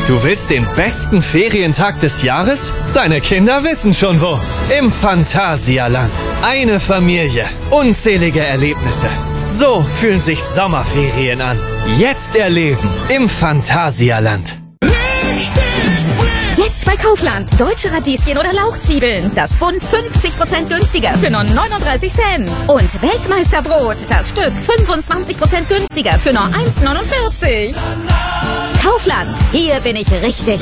Du willst den besten Ferientag des Jahres? Deine Kinder wissen schon wo. Im Phantasialand. Eine Familie. Unzählige Erlebnisse. So fühlen sich Sommerferien an. Jetzt erleben im Phantasialand. Jetzt bei Kaufland. Deutsche Radieschen oder Lauchzwiebeln. Das Bund 50% günstiger für nur 39 Cent. Und Weltmeisterbrot. Das Stück 25% günstiger für nur 1,49. Kaufland. Hier bin ich richtig.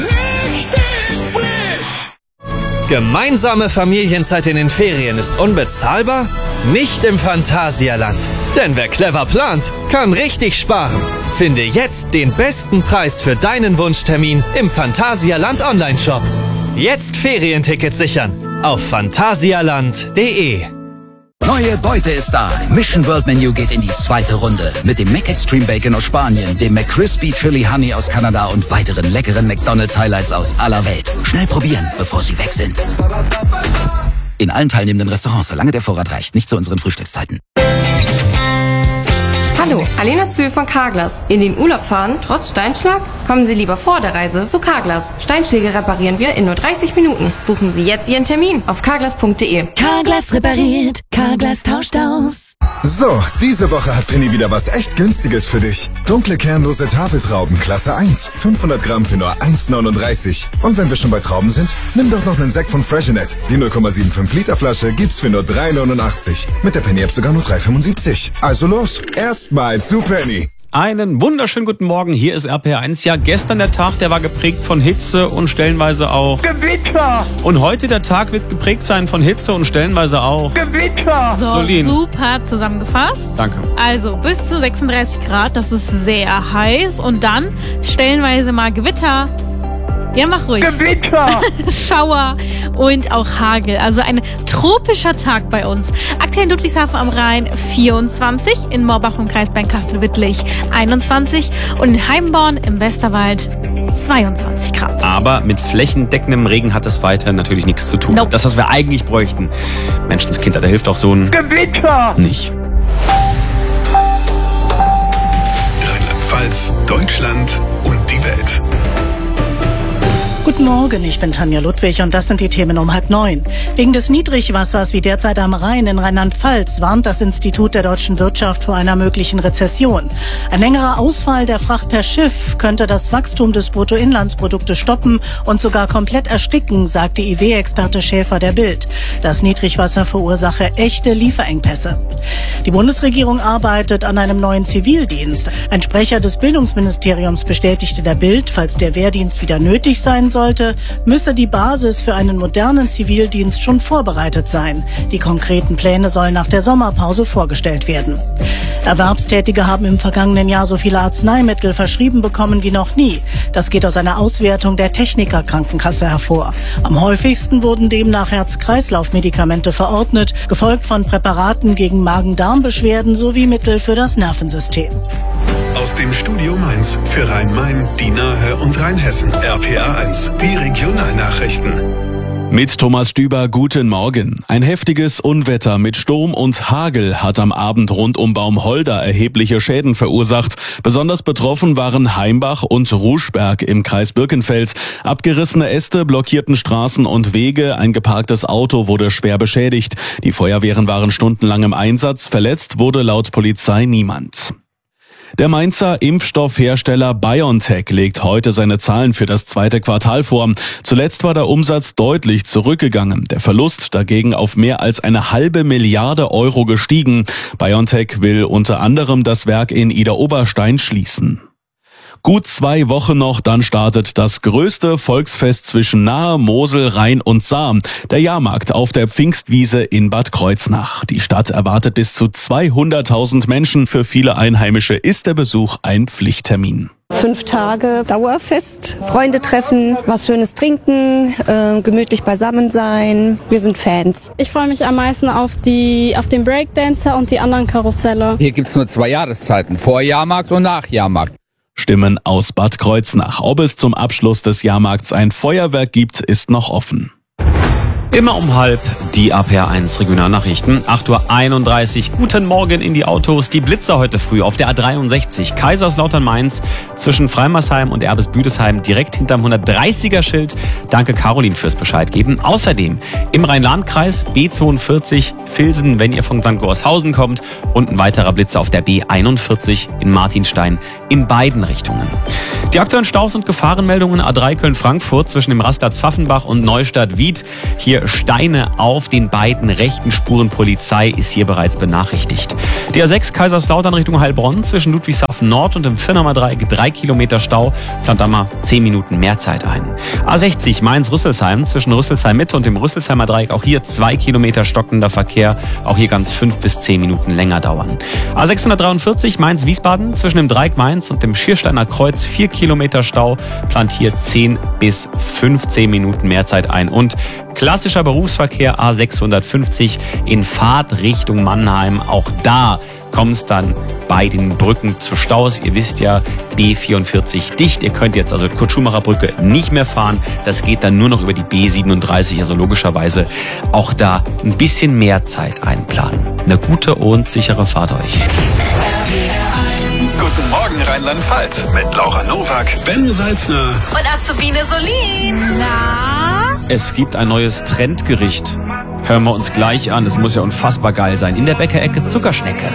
Gemeinsame Familienzeit in den Ferien ist unbezahlbar? Nicht im Phantasialand. Denn wer clever plant, kann richtig sparen. Finde jetzt den besten Preis für deinen Wunschtermin im Phantasialand Online-Shop. Jetzt Ferientickets sichern auf phantasialand.de. Neue Beute ist da. Mission World Menu geht in die zweite Runde. Mit dem McExtreme Bacon aus Spanien, dem McCrispy Chili Honey aus Kanada und weiteren leckeren McDonald's Highlights aus aller Welt. Schnell probieren, bevor sie weg sind. In allen teilnehmenden Restaurants, solange der Vorrat reicht. Nicht zu unseren Frühstückszeiten. Hallo, Alena Zöhl von Carglass. In den Urlaub fahren, trotz Steinschlag? Kommen Sie lieber vor der Reise zu Carglass. Steinschläge reparieren wir in nur 30 Minuten. Buchen Sie jetzt Ihren Termin auf carglass.de. Carglass repariert. Carglass tauscht aus. So, diese Woche hat Penny wieder was echt Günstiges für dich. Dunkle kernlose Tafeltrauben, Klasse 1. 500 Gramm für nur 1,39. Und wenn wir schon bei Trauben sind, nimm doch noch einen Sekt von Freshenet. Die 0,75 Liter Flasche gibt's für nur 3,89. Mit der Penny-App sogar nur 3,75. Also los, erstmal zu Penny. Einen wunderschönen guten Morgen, hier ist RPR1. Ja, gestern der Tag, der war geprägt von Hitze und stellenweise auch Gewitter. Und heute der Tag wird geprägt sein von Hitze und stellenweise auch Gewitter. So, Solin. Super zusammengefasst. Danke. Also bis zu 36 Grad, das ist sehr heiß. Und dann stellenweise mal Gewitter. Ja, mach ruhig. Gewitter. Schauer und auch Hagel. Also ein tropischer Tag bei uns. Aktuell in Ludwigshafen am Rhein 24, in Morbach im Kreis Bernkastel-Wittlich 21 und in Heimborn im Westerwald 22 Grad. Aber mit flächendeckendem Regen hat das weiter natürlich nichts zu tun. Nope. Das, was wir eigentlich bräuchten. Menschenskinder, da hilft auch so ein Gewitter nicht. Rheinland-Pfalz, Deutschland und die Welt. Guten Morgen, ich bin Tanja Ludwig und das sind die Themen um 8:30. Wegen des Niedrigwassers wie derzeit am Rhein in Rheinland-Pfalz warnt das Institut der deutschen Wirtschaft vor einer möglichen Rezession. Ein längerer Ausfall der Fracht per Schiff könnte das Wachstum des Bruttoinlandsproduktes stoppen und sogar komplett ersticken, sagte IW-Experte Schäfer der Bild. Das Niedrigwasser verursache echte Lieferengpässe. Die Bundesregierung arbeitet an einem neuen Zivildienst. Ein Sprecher des Bildungsministeriums bestätigte der Bild, falls der Wehrdienst wieder nötig sein sollte, müsse die Basis für einen modernen Zivildienst schon vorbereitet sein. Die konkreten Pläne sollen nach der Sommerpause vorgestellt werden. Erwerbstätige haben im vergangenen Jahr so viele Arzneimittel verschrieben bekommen wie noch nie. Das geht aus einer Auswertung der Techniker-Krankenkasse hervor. Am häufigsten wurden demnach Herz-Kreislauf-Medikamente verordnet, gefolgt von Präparaten gegen Magen-Darm-Beschwerden sowie Mittel für das Nervensystem. Aus dem Studio Mainz für Rhein-Main, die Nahe und Rheinhessen. RPR1, die Regionalnachrichten. Mit Thomas Stüber, guten Morgen. Ein heftiges Unwetter mit Sturm und Hagel hat am Abend rund um Baumholder erhebliche Schäden verursacht. Besonders betroffen waren Heimbach und Ruschberg im Kreis Birkenfeld. Abgerissene Äste blockierten Straßen und Wege, ein geparktes Auto wurde schwer beschädigt. Die Feuerwehren waren stundenlang im Einsatz, verletzt wurde laut Polizei niemand. Der Mainzer Impfstoffhersteller BioNTech legt heute seine Zahlen für das zweite Quartal vor. Zuletzt war der Umsatz deutlich zurückgegangen, der Verlust dagegen auf mehr als 1,5 Milliarde Euro gestiegen. BioNTech will unter anderem das Werk in Idar-Oberstein schließen. Gut 2 Wochen noch, dann startet das größte Volksfest zwischen Nahe, Mosel, Rhein und Saar. Der Jahrmarkt auf der Pfingstwiese in Bad Kreuznach. Die Stadt erwartet bis zu 200.000 Menschen. Für viele Einheimische ist der Besuch ein Pflichttermin. 5 Tage Dauerfest, Freunde treffen, was Schönes trinken, gemütlich beisammen sein. Wir sind Fans. Ich freue mich am meisten auf den Breakdancer und die anderen Karusselle. Hier gibt es nur 2 Jahreszeiten, Vorjahrmarkt und Nachjahrmarkt. Stimmen aus Bad Kreuznach. Ob es zum Abschluss des Jahrmarkts ein Feuerwerk gibt, ist noch offen. Immer um 12:30 die RPR1 Regionalnachrichten. 8:31 Uhr. Guten Morgen in die Autos. Die Blitzer heute früh auf der A63 Kaiserslautern-Mainz zwischen Freimersheim und Erbes-Büdesheim direkt hinterm 130er-Schild. Danke Caroline fürs Bescheid geben. Außerdem im Rhein-Lahn-Kreis B42 Vilsen, wenn ihr von St. Gorshausen kommt, und ein weiterer Blitzer auf der B41 in Martinstein in beiden Richtungen. Die aktuellen Staus und Gefahrenmeldungen: A3 Köln-Frankfurt zwischen dem Rastplatz Pfaffenbach und Neustadt-Wied. Hier Steine auf den beiden rechten Spuren. Polizei ist hier bereits benachrichtigt. Die A6 Kaiserslautern Richtung Heilbronn zwischen Ludwigshafen Nord und dem Firnamer Dreieck 3 Kilometer Stau. Plant da mal 10 Minuten mehr Zeit ein. A60 Mainz-Rüsselsheim zwischen Rüsselsheim Mitte und dem Rüsselsheimer Dreieck. Auch hier 2 Kilometer stockender Verkehr. Auch hier kann es 5 bis 10 Minuten länger dauern. A643 Mainz-Wiesbaden zwischen dem Dreieck Mainz und dem Schiersteiner Kreuz 4 Kilometer Stau. Plant hier 10 bis 15 Minuten mehr Zeit ein. Und klassischer Berufsverkehr A650 in Fahrt Richtung Mannheim. Auch da kommt es dann bei den Brücken zu Staus. Ihr wisst ja, B44 dicht. Ihr könnt jetzt also die Kurt-Schumacher-Brücke nicht mehr fahren. Das geht dann nur noch über die B37. Also logischerweise auch da ein bisschen mehr Zeit einplanen. Eine gute und sichere Fahrt euch. Guten Morgen Rheinland-Pfalz mit Laura Nowak, Ben Salzner und Azubine Solin. Na? Es gibt ein neues Trendgericht. Hören wir uns gleich an. Es muss ja unfassbar geil sein. In der Bäckerecke Zuckerschnecke.